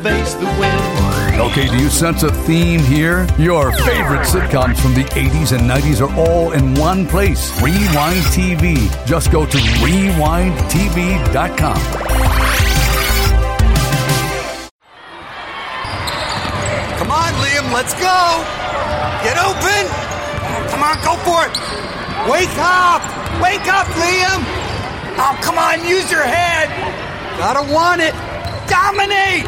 Face the wind. Okay, do you sense a theme here? Your favorite sitcoms from the 80s and 90s are all in one place. Rewind TV. Just go to rewindtv.com. Come on, Liam, let's go. Get open. Come on, go for it. Wake up. Wake up, Liam. Oh, come on, use your head. Gotta want it. Dominate.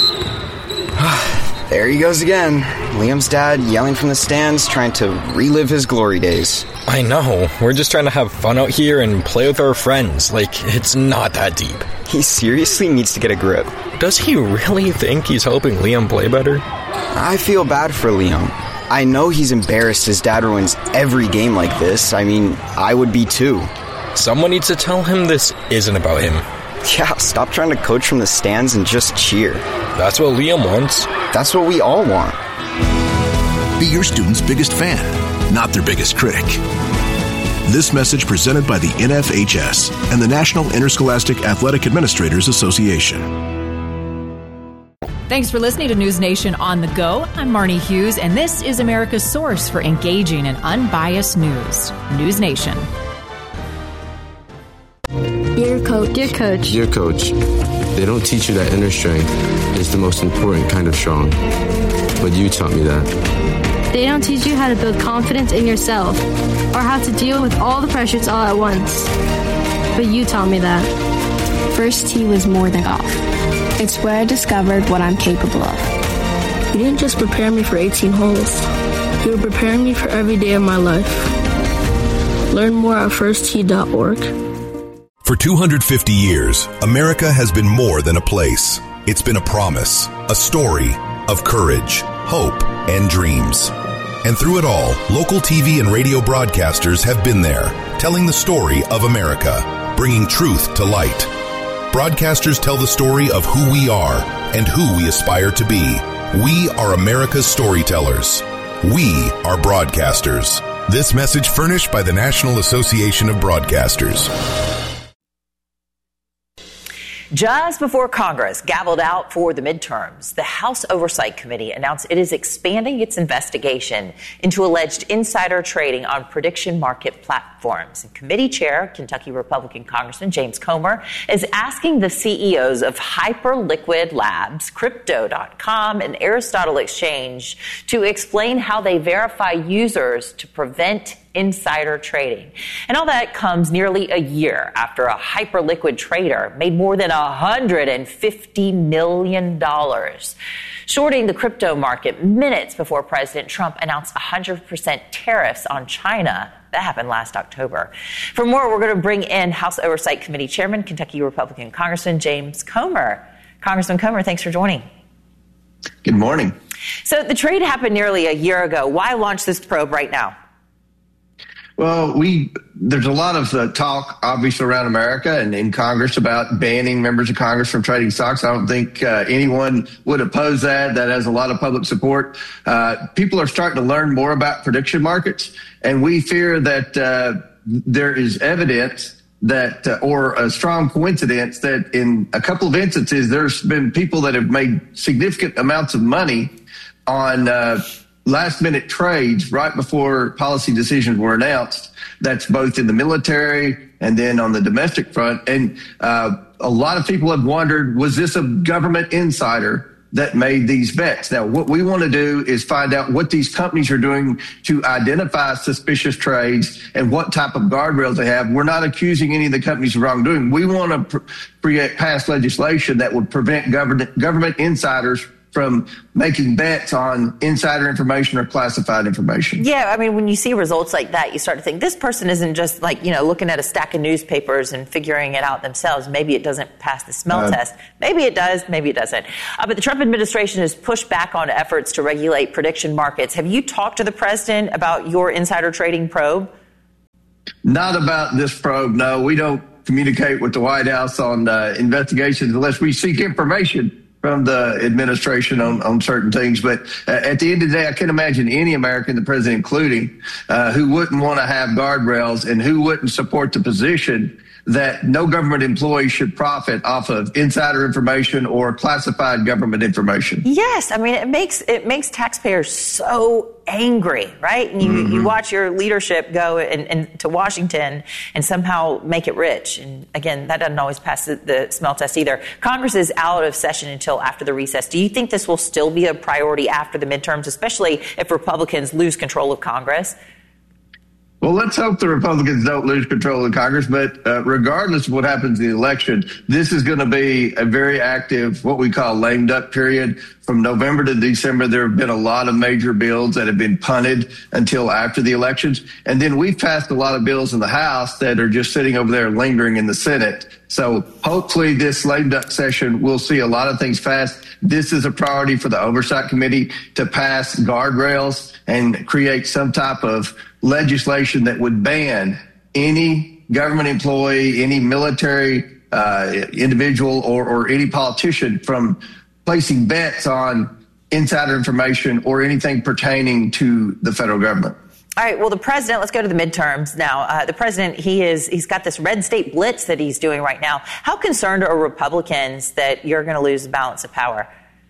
There he goes again. Liam's dad yelling from the stands, trying to relive his glory days. I know. We're just trying to have fun out here and play with our friends. Like, it's not that deep. He seriously needs to get a grip. Does he really think he's helping Liam play better? I feel bad for Liam. I know he's embarrassed his dad ruins every game like this. I mean, I would be too. Someone needs to tell him this isn't about him. Yeah, stop trying to coach from the stands and just cheer. That's what Liam wants. That's what we all want. Be your student's biggest fan, not their biggest critic. This message presented by the NFHS and the National Interscholastic Athletic Administrators Association. Thanks for listening to News Nation on the Go. I'm Marnie Hughes, and this is America's source for engaging and unbiased news. News Nation. Dear Coach. Dear Coach. Dear Coach, they don't teach you that inner strength is the most important kind of strong. But you taught me that. They don't teach you how to build confidence in yourself or how to deal with all the pressures all at once. But you taught me that. First tee was more than golf. It's where I discovered what I'm capable of. You didn't just prepare me for 18 holes. You were preparing me for every day of my life. Learn more at firsttee.org. For 250 years, America has been more than a place. It's been a promise, a story of courage, hope, and dreams. And through it all, local TV and radio broadcasters have been there, telling the story of America, bringing truth to light. Broadcasters tell the story of who we are and who we aspire to be. We are America's storytellers. We are broadcasters. This message furnished by the National Association of Broadcasters. Just before Congress gavelled out for the midterms, the House Oversight Committee announced it is expanding its investigation into alleged insider trading on prediction market platforms. And committee chair, Kentucky Republican Congressman James Comer, is asking the CEOs of Hyperliquid Labs, Crypto.com, and Aristotle Exchange to explain how they verify users to prevent insider trading. And all that comes nearly a year after a Hyperliquid trader made more than $150 million shorting the crypto market minutes before President Trump announced 100% tariffs on China. That happened last October. For more, we're going to bring in House Oversight Committee Chairman, Kentucky Republican Congressman James Comer. Congressman Comer, thanks for joining. Good morning. So the trade happened nearly a year ago. Why launch this probe right now? Well, there's a lot of talk, obviously, around America and in Congress about banning members of Congress from trading stocks. I don't think anyone would oppose that. That has a lot of public support. People are starting to learn more about prediction markets, and we fear that there is evidence that, or a strong coincidence that in a couple of instances, there's been people that have made significant amounts of money on last-minute trades right before policy decisions were announced. That's both in the military and then on the domestic front. And a lot of people have wondered, was this a government insider that made these bets? Now, what we want to do is find out what these companies are doing to identify suspicious trades and what type of guardrails they have. We're not accusing any of the companies of wrongdoing. We want to pass legislation that would prevent government insiders from making bets on insider information or classified information. Yeah, I mean, when you see results like that, you start to think this person isn't just like, looking at a stack of newspapers and figuring it out themselves. Maybe it doesn't pass the smell test. Maybe it does, maybe it doesn't. But the Trump administration has pushed back on efforts to regulate prediction markets. Have you talked to the president about your insider trading probe? Not about this probe, no. We don't communicate with the White House on investigations unless we seek information from the administration on certain things. But at the end of the day, I can't imagine any American, the president including, who wouldn't want to have guardrails and who wouldn't support the position that no government employee should profit off of insider information or classified government information. Yes. I mean, it makes taxpayers so angry, right? And you watch your leadership go and to Washington and somehow make it rich. And again, that doesn't always pass the smell test either. Congress is out of session until after the recess. Do you think this will still be a priority after the midterms, especially if Republicans lose control of Congress? Well, let's hope the Republicans don't lose control of Congress. But regardless of what happens in the election, this is going to be a very active, what we call lame duck period. From November to December, there have been a lot of major bills that have been punted until after the elections. And then we've passed a lot of bills in the House that are just sitting over there lingering in the Senate. So hopefully this lame duck session, we'll see a lot of things passed. This is a priority for the Oversight Committee to pass guardrails and create some type of legislation that would ban any government employee, any military individual, or any politician from placing bets on insider information or anything pertaining to the federal government. All right. Well, the president, let's go to the midterms now. The president, he's got this red state blitz that he's doing right now. How concerned are Republicans that you're going to lose the balance of power?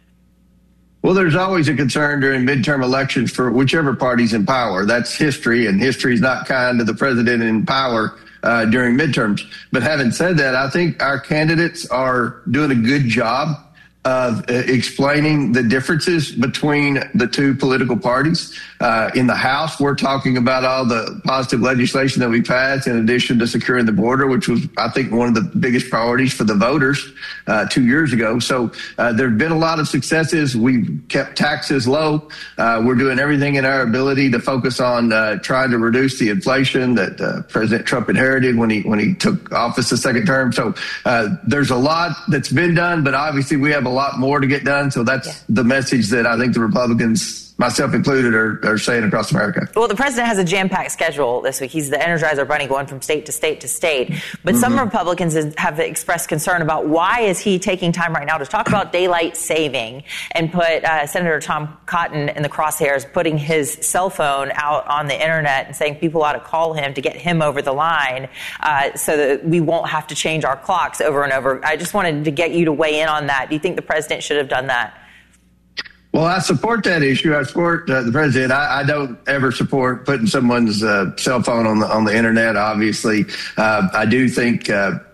Well, there's always a concern during midterm elections for whichever party's in power. That's history, and history's not kind to the president in power during midterms. But having said that, I think our candidates are doing a good job of explaining the differences between the two political parties. In the House, we're talking about all the positive legislation that we passed in addition to securing the border, which was, I think, one of the biggest priorities for the voters 2 years ago. So there have been a lot of successes. We've kept taxes low. We're doing everything in our ability to focus on trying to reduce the inflation that President Trump inherited when he took office the second term. So there's a lot that's been done, but obviously we have a lot more to get done. So that's the message that I think the Republicans, myself included, are saying across America. Well, the president has a jam-packed schedule this week. He's the Energizer Bunny going from state to state to state. But some Republicans have expressed concern about why is he taking time right now to talk about daylight saving and put Senator Tom Cotton in the crosshairs, putting his cell phone out on the internet and saying people ought to call him to get him over the line so that we won't have to change our clocks over and over. I just wanted to get you to weigh in on that. Do you think the president should have done that? Well, I support that issue. I support the president. I don't ever support putting someone's cell phone on the internet. Obviously, I do think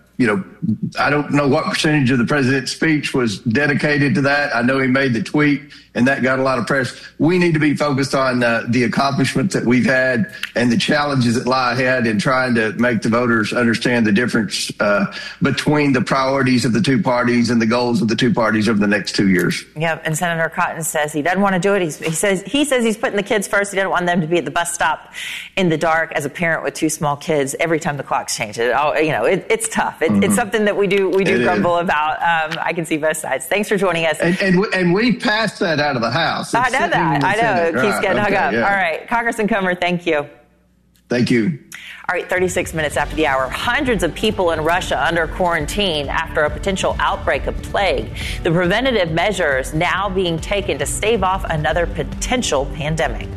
I don't know what percentage of the president's speech was dedicated to that. I know he made the tweet, and that got a lot of press. We need to be focused on the accomplishments that we've had and the challenges that lie ahead in trying to make the voters understand the difference between the priorities of the two parties and the goals of the two parties over the next 2 years. Yeah, and Senator Cotton says he doesn't want to do it. He says he's putting the kids first. He doesn't want them to be at the bus stop in the dark as a parent with two small kids every time the clocks change. It's tough. It's something that we do grumble about. I can see both sides. Thanks for joining us. And we passed that out of the House. I know that. I know. It keeps getting hung up. Yeah. All right. Congressman Comer, thank you. Thank you. All right, 36 minutes after the hour. Hundreds of people in Russia under quarantine after a potential outbreak of plague. The preventative measures now being taken to stave off another potential pandemic.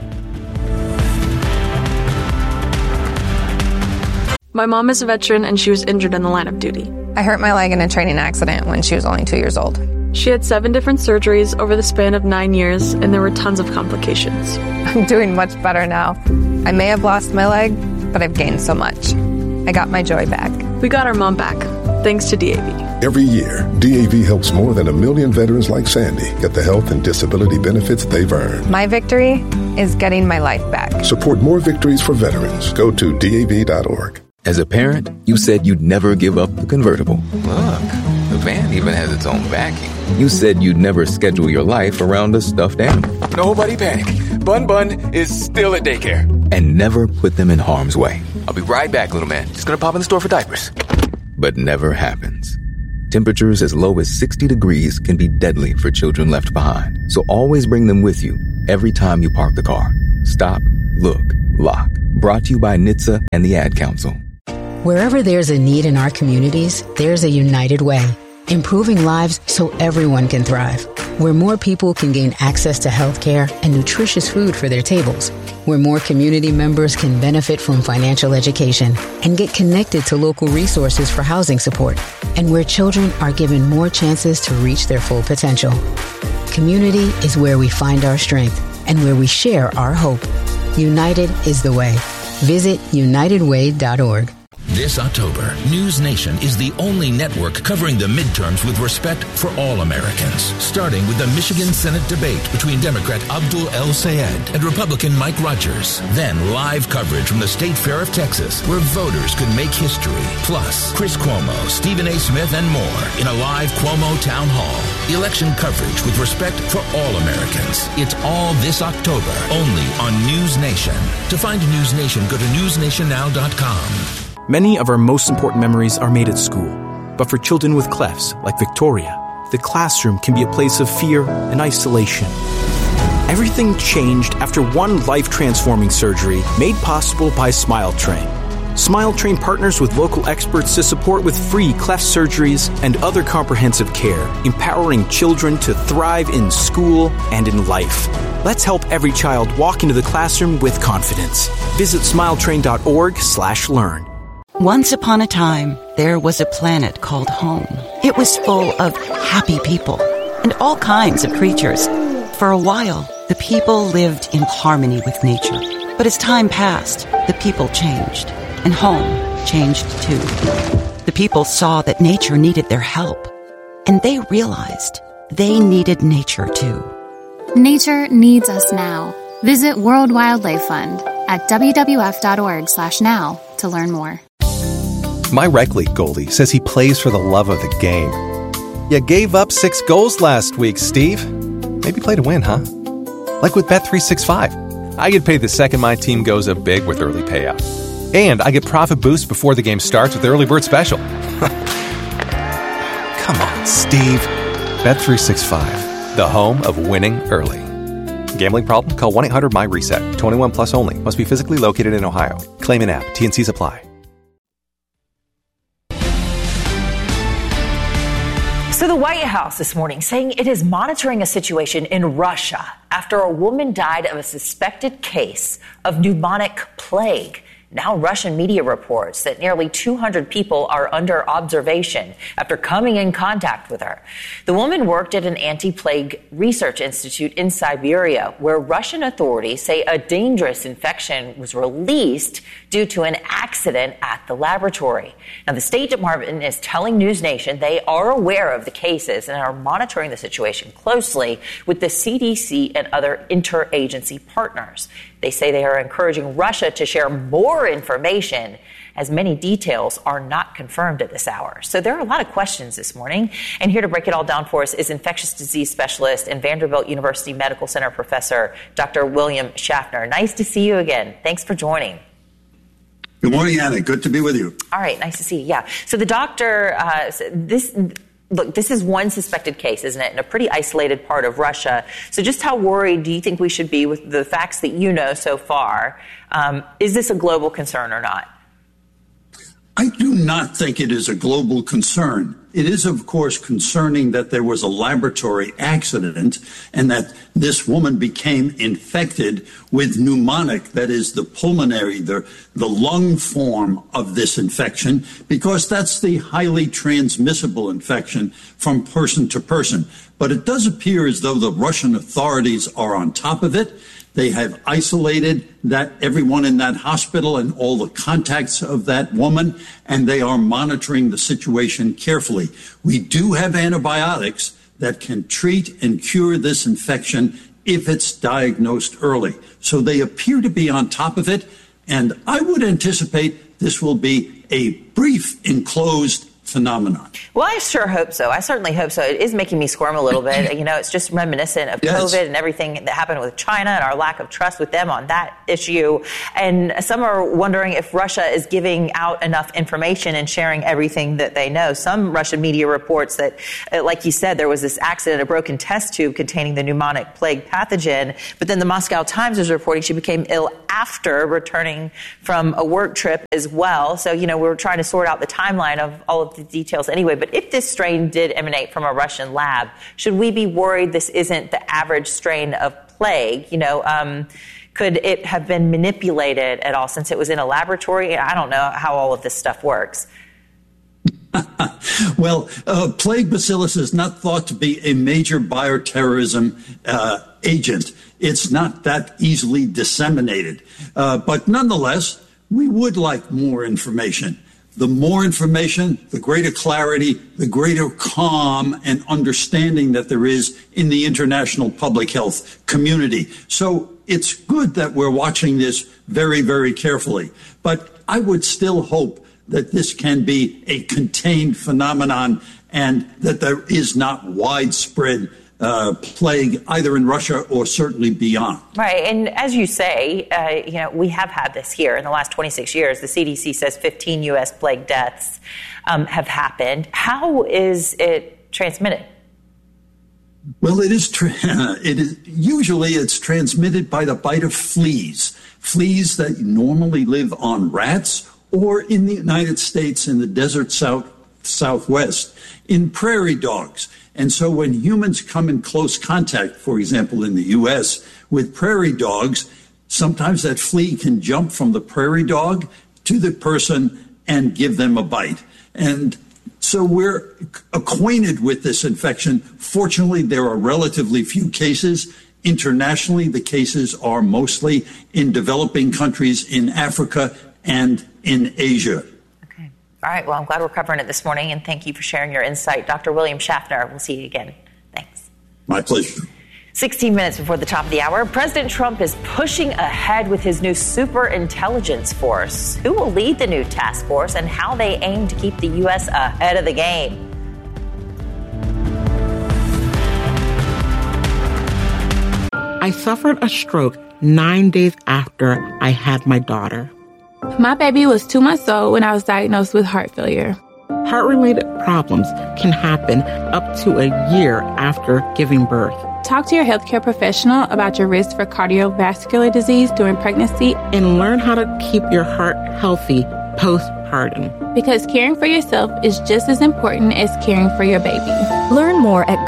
My mom is a veteran and she was injured in the line of duty. I hurt my leg in a training accident when she was only 2 years old. She had 7 different surgeries over the span of 9 years, and there were tons of complications. I'm doing much better now. I may have lost my leg, but I've gained so much. I got my joy back. We got our mom back, thanks to DAV. Every year, DAV helps more than 1 million veterans like Sandy get the health and disability benefits they've earned. My victory is getting my life back. Support more victories for veterans. Go to DAV.org. As a parent, you said you'd never give up the convertible. Look, the van even has its own backing. You said you'd never schedule your life around a stuffed animal. Nobody panic. Bun is still at daycare. And never put them in harm's way. I'll be right back, little man. Just gonna pop in the store for diapers. But never happens. Temperatures as low as 60 degrees can be deadly for children left behind. So always bring them with you every time you park the car. Stop, look, lock. Brought to you by NHTSA and the Ad Council. Wherever there's a need in our communities, there's a United Way, improving lives so everyone can thrive. where more people can gain access to health care and nutritious food for their tables, where more community members can benefit from financial education and get connected to local resources for housing support, and where children are given more chances to reach their full potential. Community is where we find our strength and where we share our hope. United is the way. Visit unitedway.org. This October, News Nation is the only network covering the midterms with respect for all Americans, starting with the Michigan Senate debate between Democrat Abdul El-Sayed and Republican Mike Rogers. Then live coverage from the State Fair of Texas, where voters could make history. Plus, Chris Cuomo, Stephen A. Smith, and more in a live Cuomo Town Hall. Election coverage with respect for all Americans. It's all this October, only on News Nation. To find News Nation, go to newsnationnow.com. Many of our most important memories are made at school. But for children with clefs, like Victoria, the classroom can be a place of fear and isolation. Everything changed after one life-transforming surgery made possible by SmileTrain. SmileTrain partners with local experts to support with free cleft surgeries and other comprehensive care, empowering children to thrive in school and in life. Let's help every child walk into the classroom with confidence. Visit smiletrain.org/learn. Once upon a time, there was a planet called home. It was full of happy people and all kinds of creatures. For a while, the people lived in harmony with nature. But as time passed, the people changed, and home changed too. The people saw that nature needed their help, and they realized they needed nature too. Nature needs us now. Visit World Wildlife Fund at wwf.org/now to learn more. My rec league goalie says he plays for the love of the game. You gave up 6 goals last week, Steve. Maybe play to win, huh? Like with Bet365. I get paid the second my team goes up big with early payout. And I get profit boost before the game starts with the early bird special. Come on, Steve. Bet365, the home of winning early. Gambling problem? Call 1-800-MY-RESET. 21 plus only. Must be physically located in Ohio. Claim in app. T&Cs apply. So the White House this morning saying it is monitoring a situation in Russia after a woman died of a suspected case of pneumonic plague. Now Russian media reports that nearly 200 people are under observation after coming in contact with her. The woman worked at an anti-plague research institute in Siberia, where Russian authorities say a dangerous infection was released due to an accident at the laboratory. Now, the State Department is telling News Nation they are aware of the cases and are monitoring the situation closely with the CDC and other interagency partners. They say they are encouraging Russia to share more information, as many details are not confirmed at this hour. So there are a lot of questions this morning. And here to break it all down for us is infectious disease specialist and Vanderbilt University Medical Center professor, Dr. William Schaffner. Nice to see you again. Thanks for joining. Good morning, Anna. Good to be with you. All right. Nice to see you. Yeah. So the doctor, this is one suspected case, isn't it, in a pretty isolated part of Russia. So just how worried do you think we should be with the facts that you know so far? Is this a global concern or not? I do not think it is a global concern. It is, of course, concerning that there was a laboratory accident and that this woman became infected with pneumonic, that is the pulmonary, the lung form of this infection, because that's the highly transmissible infection from person to person. But it does appear as though the Russian authorities are on top of it. They have isolated everyone in that hospital and all the contacts of that woman, and they are monitoring the situation carefully. We do have antibiotics that can treat and cure this infection if it's diagnosed early. So they appear to be on top of it, and I would anticipate this will be a brief, enclosed phenomenon. Well, I sure hope so. I certainly hope so. It is making me squirm a little bit. You know, it's just reminiscent of COVID and everything that happened with China and our lack of trust with them on that issue. And some are wondering if Russia is giving out enough information and sharing everything that they know. Some Russian media reports that, like you said, there was this accident, a broken test tube containing the pneumonic plague pathogen. But then the Moscow Times is reporting she became ill after returning from a work trip as well. So, you know, we're trying to sort out the timeline of all of of the details anyway, but if this strain did emanate from a Russian lab, should we be worried this isn't the average strain of plague? Could it have been manipulated at all since it was in a laboratory? I don't know how all of this stuff works. Well, plague bacillus is not thought to be a major bioterrorism agent. It's not that easily disseminated. But nonetheless, we would like more information. The more information, the greater clarity, the greater calm and understanding that there is in the international public health community. So it's good that we're watching this very, very carefully. But I would still hope that this can be a contained phenomenon and that there is not widespread plague either in Russia or certainly beyond. Right. And as you say, we have had this here in the last 26 years. The CDC says 15 U.S. plague deaths have happened. How is it transmitted? Well, it's transmitted by the bite of fleas that normally live on rats or in the United States in the desert southwest in prairie dogs. And so when humans come in close contact, for example, in the U.S. with prairie dogs, sometimes that flea can jump from the prairie dog to the person and give them a bite. And so we're acquainted with this infection. Fortunately, there are relatively few cases. Internationally, the cases are mostly in developing countries in Africa and in Asia. Okay. All right. Well, I'm glad we're covering it this morning, and thank you for sharing your insight. Dr. William Schaffner, we'll see you again. Thanks. My pleasure. 16 minutes before the top of the hour, President Trump is pushing ahead with his new super intelligence force. Who will lead the new task force and how they aim to keep the U.S. ahead of the game? I suffered a stroke 9 days after I had my daughter. My baby was 2 months old when I was diagnosed with heart failure. Heart-related problems can happen up to a year after giving birth. Talk to your healthcare professional about your risk for cardiovascular disease during pregnancy and learn how to keep your heart healthy postpartum. Because caring for yourself is just as important as caring for your baby. Learn more at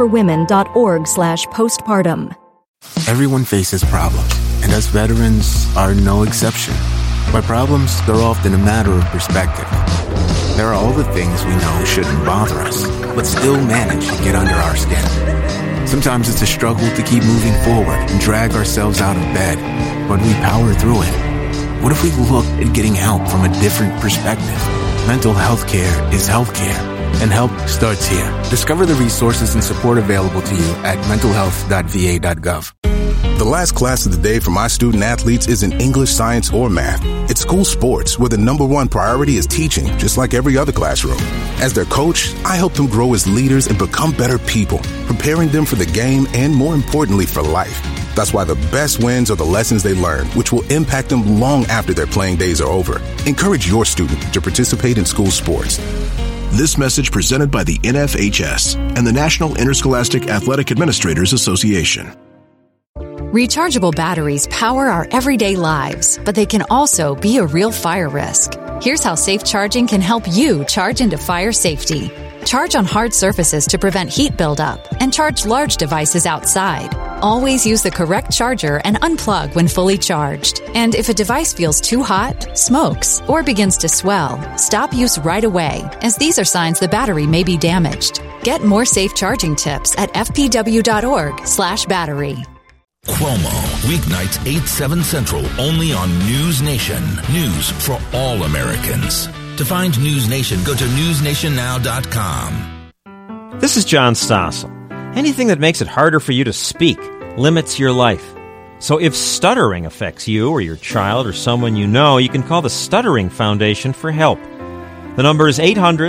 goredforwomen.org/postpartum. Everyone faces problems, and us veterans are no exception. By problems, they're often a matter of perspective. There are all the things we know shouldn't bother us, but still manage to get under our skin. Sometimes it's a struggle to keep moving forward and drag ourselves out of bed, but we power through it. What if we looked at getting help from a different perspective? Mental health care is healthcare, and help starts here. Discover the resources and support available to you at mentalhealth.va.gov. The last class of the day for my student athletes isn't English, science, or math. It's school sports, where the number one priority is teaching, just like every other classroom. As their coach, I help them grow as leaders and become better people, preparing them for the game and, more importantly, for life. That's why the best wins are the lessons they learn, which will impact them long after their playing days are over. Encourage your student to participate in school sports. This message presented by the NFHS and the National Interscholastic Athletic Administrators Association. Rechargeable batteries power our everyday lives, but they can also be a real fire risk. Here's how safe charging can help you charge into fire safety. Charge on hard surfaces to prevent heat buildup, and charge large devices outside. Always use the correct charger and unplug when fully charged. And if a device feels too hot, smokes, or begins to swell, stop use right away, as these are signs the battery may be damaged. Get more safe charging tips at fpw.org/battery. Cuomo, weeknights 8-7 Central, only on News Nation. News for all Americans. To find News Nation, go to newsnationnow.com. This is John Stossel. Anything that makes it harder for you to speak limits your life. So if stuttering affects you or your child or someone you know, you can call the Stuttering Foundation for help. The number is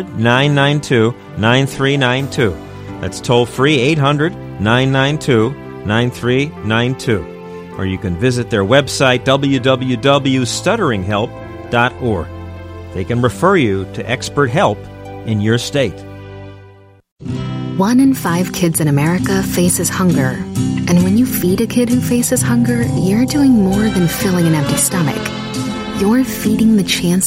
800-992-9392. That's toll-free 800-992-9392. Or you can visit their website, www.stutteringhelp.org. They can refer you to expert help in your state. 1 in 5 kids in America faces hunger. And when you feed a kid who faces hunger, you're doing more than filling an empty stomach. You're feeding the chance